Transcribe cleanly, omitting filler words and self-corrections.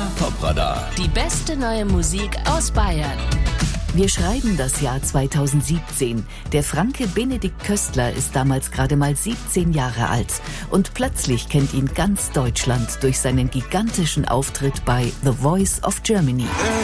Top-Radar. Die beste neue Musik aus Bayern. Wir schreiben das Jahr 2017. Der Franke Benedikt Köstler ist damals gerade mal 17 Jahre alt. Und plötzlich kennt ihn ganz Deutschland durch seinen gigantischen Auftritt bei The Voice of Germany.